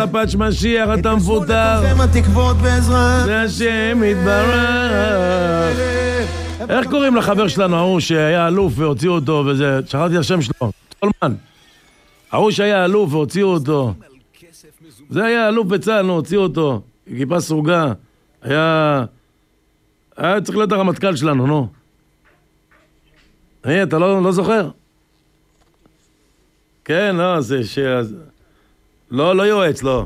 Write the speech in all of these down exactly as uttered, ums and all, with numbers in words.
הפאץ' משיח אתה מפוטר והשם יתברך. איך קוראים לחבר שלנו, ההוא שהיה אלוף והוציאו אותו וזה, שכחתי השם שלו, טולמן. ההוא שהיה אלוף והוציאו אותו, זה היה אלוף בצה"ל, הוציאו אותו, כיפה סרוגה, היה... היה צריך להיות הרמטכ"ל שלנו, נו. היי, אתה לא, לא זוכר? כן, לא, זה ש... לא, לא יועץ, לא.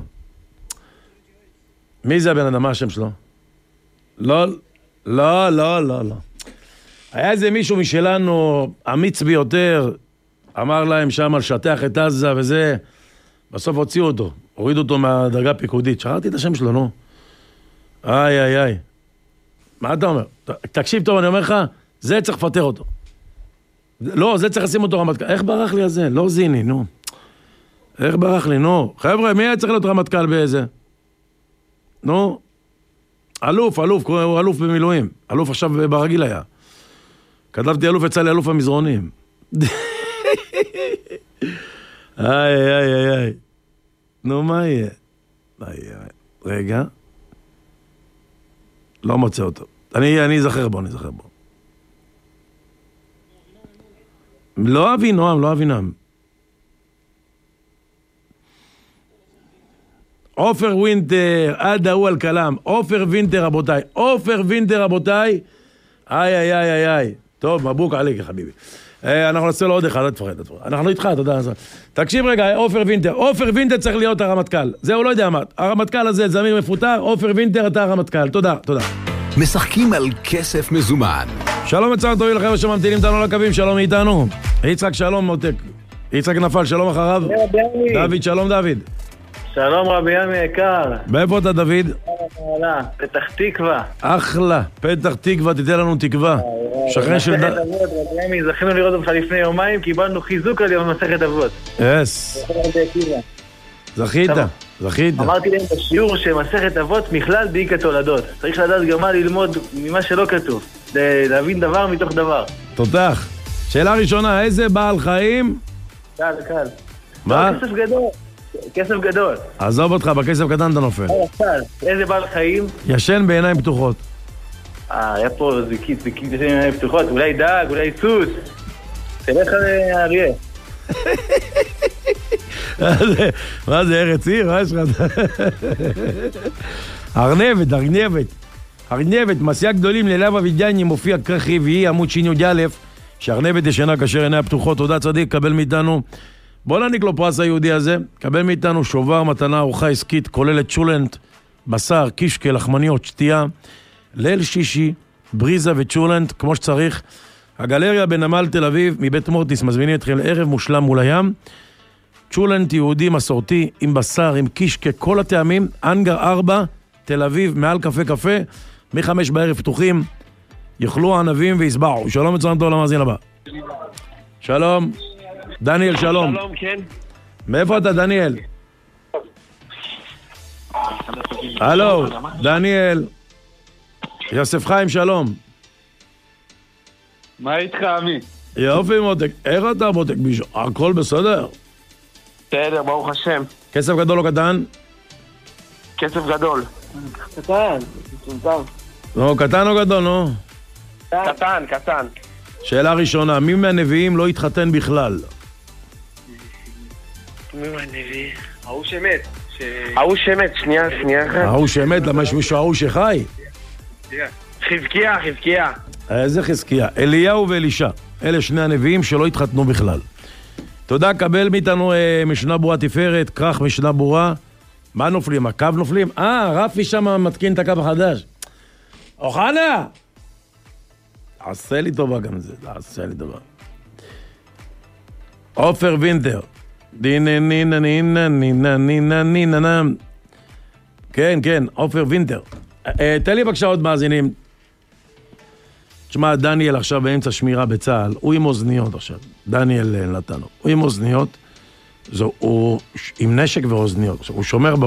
מי זה הבן אדם, מה השם שלו? לא, לא, לא, לא, לא. היה איזה מישהו משלנו, אמיץ ביותר, אמר להם שם על שטח את עזה וזה, בסוף הוציאו אותו, הורידו אותו מהדרגה הפיקודית. שכחתי את השם שלו, נו. איי, איי, איי. מה אתה אומר? תקשיב טוב, אני אומר לך, זה צריך לפטר אותו. לא, זה צריך לשים אותו רמטכ"ל. איך ברח לי על זה? לא זיני, נו. איך ברח לי, נו. חבר'ה, מי היה צריך להיות רמטכ"ל באיזה? נו. אלוף, אלוף, הוא אלוף במילואים. אלוף עכשיו ברגיל היה. כתבתי אלוף, יצא לי אלוף המזרונים. איי, איי, איי, איי. נו, מה יהיה? איי, איי. רגע. לא מוצא אותו. אני, אני זכר בו, אני זכר בו. לא אבי נועם, לא אבי נועם. עופר וינטר, עד ההוא על כלם. עופר וינטר, רבותיי. עופר וינטר, רבותיי. איי, איי, איי, איי, איי. טוב, מבוק עליך, חביבי. אנחנו נעשה לו עוד אחד, לא תפחד. אנחנו איתך, תודה. תקשיב רגע, עופר וינטר. עופר וינטר צריך להיות הרמטכ"ל. זהו, לא יודע מה. הרמטכ"ל הזה, זמיר מפוטר. עופר וינטר, אתה הרמטכ"ל. תודה, תודה. משחקים על כסף מזומן. שלום וצהר טובים לחבר'ה שממתינים אותנו לקווים, שלום מאיתנו. יצחק, שלום מותק. יצחק נפל, שלום אחריו. דוד, שלום דוד. שלום רבי ימי יקר. מאיפה אתה דוד? פתח תקווה. אחלה, פתח תקווה, תיתן לנו תקווה. שכן של דוד. רבי ימי, זכינו לראות אותך לפני יומיים, קיבלנו חיזוק על יום מסכת אבות. יס. זכית, זכית. אמרתי להם בשיעור שמסכת אבות מכלל דאיקה תולדות. צריך לדעת גם מה ללמוד ממה שלא כתוב. להבין דבר מתוך דבר. תותח. שאלה ראשונה, איזה בעל חיים? קל, קל. מה? כסף גדול. כסף גדול. עזוב אותך, בכסף קטן אתה נופל. איזה בעל חיים? ישן בעיניים פתוחות. אה, היה פה זיקית, זיקית ישן בעיניים פתוחות. אולי דג, אולי סוס. תלך לאריה. מה זה, ארץ עיר? מה יש לך? ארנבת, ארנבת. ארנבת, מסיה גדולים ללב אבידייני מופיע כרך רביעי, עמוד שין י' א', שארנבת ישנה כאשר עיניה פתוחות. תודה צדיק, קבל מאיתנו. בוא נעניק לו פרס היהודי הזה. קבל מאיתנו שובר מתנה ארוחה עסקית, כוללת צ'ולנט, בשר, קישקה, לחמניות, שתייה, ליל שישי, בריזה וצ'ולנט, כמו שצריך. הגלריה בנמל תל אביב, מבית מורטיס, מזמינים אתכם לערב מושלם מול הים. צ'ולנט יהודי מסורתי, עם בשר, עם קישקה, כל הטעמים. אנגר ארבע, תל אביב, מעל קפה קפה, מחמש בערב פתוחים. יאכלו ענבים ויסבעו. שלום וצהריים טוב למאזין הבא. שלום. דניאל, שלום. שלום, כן. מאיפה אתה, דניאל? הלו, דניאל. יוסף חיים, שלום. מה איתך, עמי? יופי מותק. איך אתה מותק? הכל בסדר? בסדר, ברוך השם. כסף גדול או קטן? כסף גדול. קטן, קטן. לא, קטן או גדול, נו? קטן, קטן. שאלה ראשונה, מי מהנביאים לא התחתן בכלל? מי מהנביא? ההוא שמת. ההוא שמת, שנייה, שנייה אחת. ההוא שמת, למה יש מישהו ההוא שחי? חזקיה, חזקיה. איזה חזקיה? אליהו ואלישע. אלה שני הנביאים שלא התחתנו בכלל. תודה, קבל מאיתנו אה, משנה ברורה תפארת, כרך משנה ברורה. מה נופלים? הקו נופלים? אה, רפי שם מתקין את הקו החדש. אוחנה! עשה לי טובה גם זה, עשה לי טובה. עופר וינטר. דינה נינה נינה נינה נינה נינה נינה. כן, כן, עופר וינטר. אה, תן לי בבקשה עוד מאזינים. תשמע, דניאל עכשיו באמצע שמירה בצהל, הוא עם אוזניות עכשיו. דניאל נתנו. הוא עם אוזניות, הוא עם נשק ואוזניות. הוא שומר